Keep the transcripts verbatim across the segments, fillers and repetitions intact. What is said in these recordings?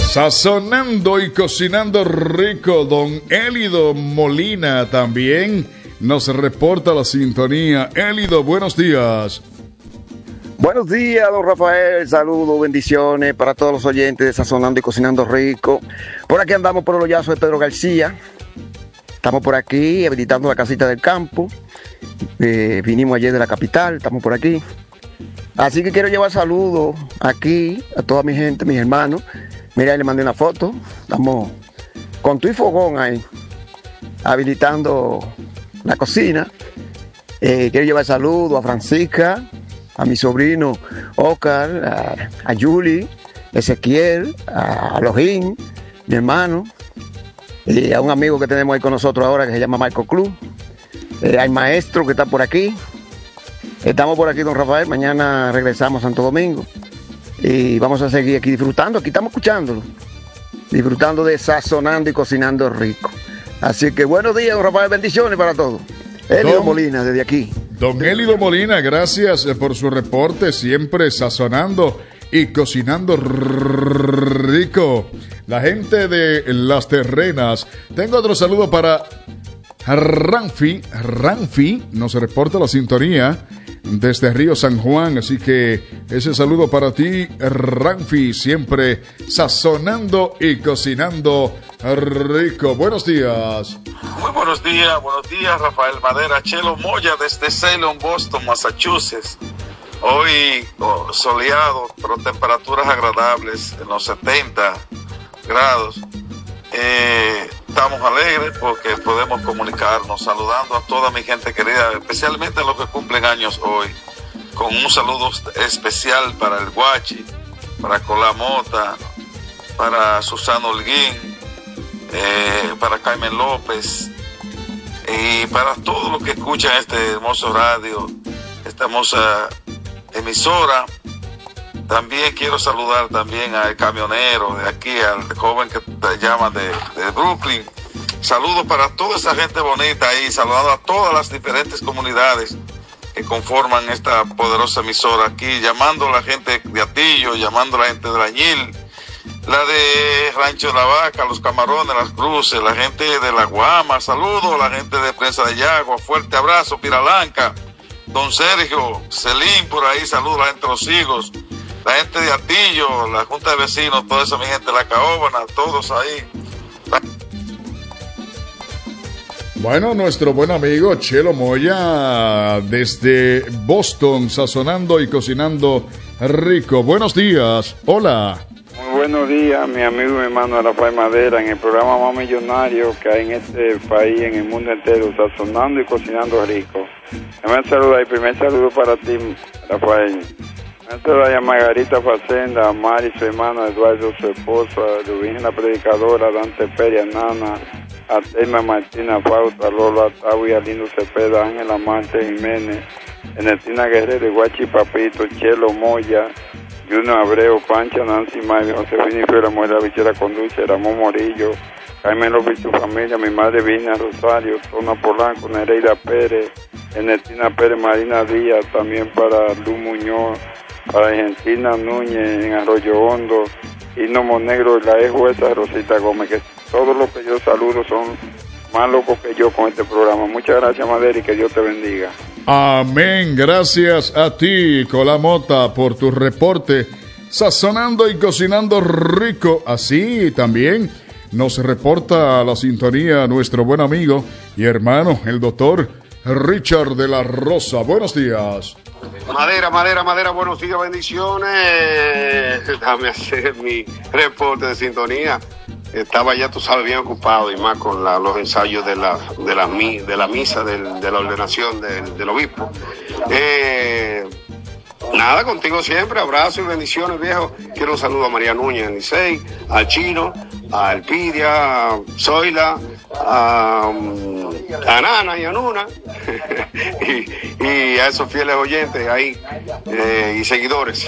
Sazonando y cocinando rico, don Élido Molina también nos reporta la sintonía. Élido, buenos días. Buenos días, don Rafael. Saludos, bendiciones para todos los oyentes de Sazonando y Cocinando Rico. Por aquí andamos por el hoyazo de Pedro García. Estamos por aquí habilitando la casita del campo. Eh, vinimos ayer de la capital, estamos por aquí. Así que quiero llevar saludos aquí a toda mi gente, mis hermanos. Mira, ahí le mandé una foto. Estamos con tu y fogón ahí, habilitando la cocina. Eh, quiero llevar saludos a Francisca, a mi sobrino Oscar, a, a Julie, Ezequiel, a, a Lojín, mi hermano, y a un amigo que tenemos ahí con nosotros ahora que se llama Marco Cruz, eh, al maestro que está por aquí. Estamos por aquí, don Rafael. Mañana regresamos a Santo Domingo y vamos a seguir aquí disfrutando. Aquí estamos escuchándolo, disfrutando de Sazonando y Cocinando Rico. Así que buenos días, don Rafael. Bendiciones para todos. Élido Molina, desde aquí. Don Élido Molina, gracias por su reporte, siempre sazonando y cocinando rico. La gente de Las Terrenas. Tengo otro saludo para Ranfi. Ranfi nos reporta la sintonía desde Río San Juan, así que ese saludo para ti, Ranfi, siempre sazonando y cocinando rico. Buenos días. Muy buenos días, buenos días, Rafael Madera, Chelo Moya desde Salem, Boston, Massachusetts. Hoy oh, soleado, pero temperaturas agradables en los setenta grados. Eh, estamos alegres porque podemos comunicarnos, saludando a toda mi gente querida, especialmente a los que cumplen años hoy, con un saludo especial para el Guachi, para Colamota, para Susana Holguín, eh, para Carmen López y para todos los que escuchan este hermoso radio, esta hermosa emisora. También quiero saludar también al camionero de aquí, al joven que te llama de, de Brooklyn. Saludos para toda esa gente bonita ahí, saludando a todas las diferentes comunidades que conforman esta poderosa emisora aquí, llamando a la gente de Atillo, llamando a la gente de Lañil, la de Rancho de la Vaca, los Camarones, las Cruces, la gente de La Guama. Saludos a la gente de Prensa de Yagua, fuerte abrazo, Piralanca, don Sergio, Celín por ahí, saludos a la gente de Los Higos, la gente de Atillo, la Junta de Vecinos, toda esa mi gente, la Caóbana, todos ahí. Bueno, nuestro buen amigo Chelo Moya desde Boston, sazonando y cocinando rico. Buenos días, hola. Muy buenos días, mi amigo y mi hermano Rafael Madera, en el programa más millonario que hay en este país, en el mundo entero, sazonando y cocinando rico. Primer saludo ahí, primer saludo para ti, Rafael. Entonces a Margarita Facenda, a Mari, su hermano, Eduardo, su esposa, a Rubén, la predicadora, a Dante Pérez, a Nana, a Telma Martina Fausta, a Lola, a Tawi, a Lindo Cepeda, a Ángela Marte Jiménez, Ernestina Guerrero, Guachi Papito, Chelo Moya, Juno Abreu, Pancha, Nancy Mayo, Josefina Fiora, Muela Bichera Conduce, Ramón Morillo, Jaime López y su familia, mi madre Vina Rosario, Tona Polanco, Nereida Pérez, Ernestina Pérez, Marina Díaz, también para Lu Muñoz, para Argentina Núñez en Arroyo Hondo, Hino Monegro y la ex jueza Rosita Gómez, que todos los que yo saludo son más locos que yo con este programa. Muchas gracias, Madera, y que Dios te bendiga. Amén, gracias a ti, Colamota, por tu reporte, sazonando y cocinando rico. Así también nos reporta la sintonía nuestro buen amigo y hermano, el doctor Richard de la Rosa. Buenos días. Madera, madera, madera, buenos días, bendiciones. Déjame hacer mi reporte de sintonía. Estaba ya, tú sabes, bien ocupado y más con la, los ensayos de la, de la, de la misa del, de la ordenación del, del obispo. Eh, nada, contigo siempre, abrazo y bendiciones, viejo. Quiero un saludo a María Núñez en Licey, al Chino, a Elpidia, a Zoila, a, a Nana y a Nuna y, y a esos fieles oyentes ahí eh, y seguidores.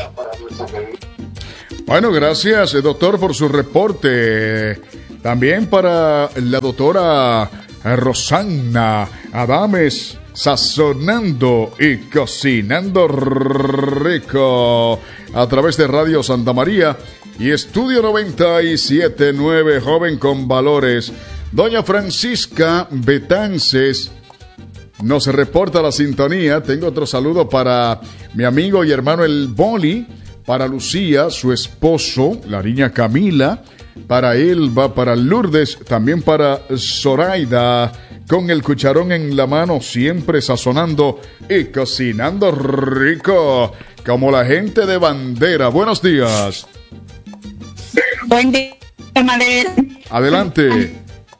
Bueno, gracias, doctor, por su reporte. También para la doctora Rosana Adames, sazonando y cocinando rico a través de Radio Santa María y Estudio noventa y siete punto nueve, joven con valores. Doña Francisca Betances nos reporta la sintonía. Tengo otro saludo para mi amigo y hermano el Boli, para Lucía, su esposo, la niña Camila, para Elba, para Lourdes, también para Zoraida, con el cucharón en la mano, siempre sazonando y cocinando rico, como la gente de Bandera. Buenos días. Buen día, Madera. Adelante.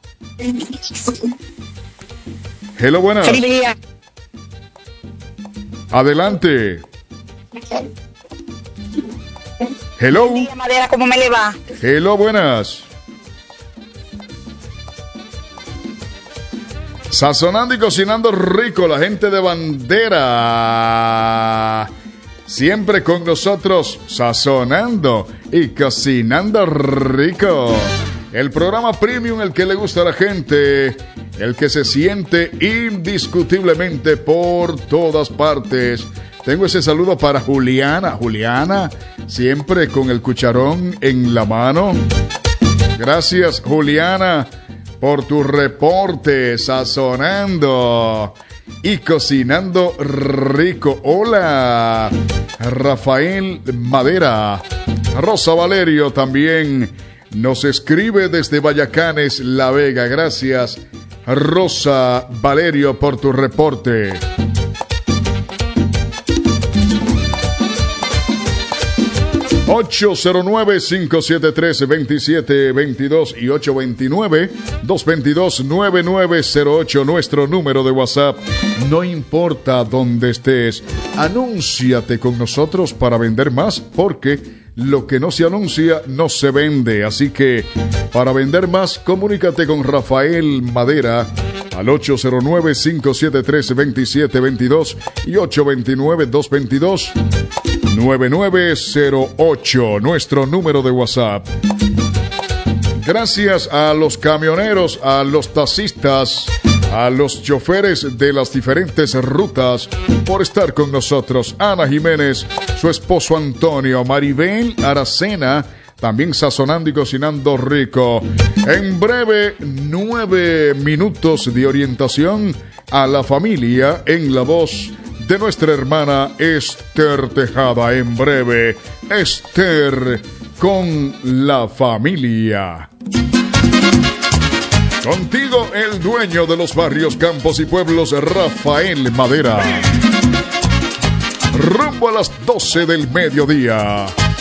Hello, buenas. Feliz día. Adelante. Hello. Buen día, Madera, ¿cómo me le va? Hello, buenas. Sazonando y cocinando rico, la gente de Bandera. Siempre con nosotros, sazonando y cocinando rico. El programa premium, el que le gusta a la gente, el que se siente indiscutiblemente por todas partes. Tengo ese saludo para Juliana. Juliana, siempre con el cucharón en la mano. Gracias, Juliana, por tu reporte, sazonando y cocinando rico. Hola, Rafael Madera. Rosa Valerio también nos escribe desde Vallacanes, La Vega. Gracias, Rosa Valerio, por tu reporte. ocho cero nueve, cinco siete tres, dos siete dos dos y ocho dos nueve, dos dos dos, nueve nueve cero ocho, nuestro número de WhatsApp. No importa dónde estés, anúnciate con nosotros para vender más, porque lo que no se anuncia no se vende. Así que para vender más, comunícate con Rafael Madera al ocho cero nueve, cinco siete tres, dos siete dos dos y ocho dos nueve, dos dos dos, nueve nueve cero ocho, nuestro número de WhatsApp. Gracias a los camioneros, a los taxistas, a los choferes de las diferentes rutas por estar con nosotros. Ana Jiménez, su esposo Antonio, Maribel Aracena, también sazonando y cocinando rico. En breve, nueve minutos de orientación a la familia en la voz de nuestra hermana Esther Tejada. En breve, Esther con la familia. Contigo, el dueño de los barrios, campos y pueblos, Rafael Madera. Rumbo a las doce del mediodía.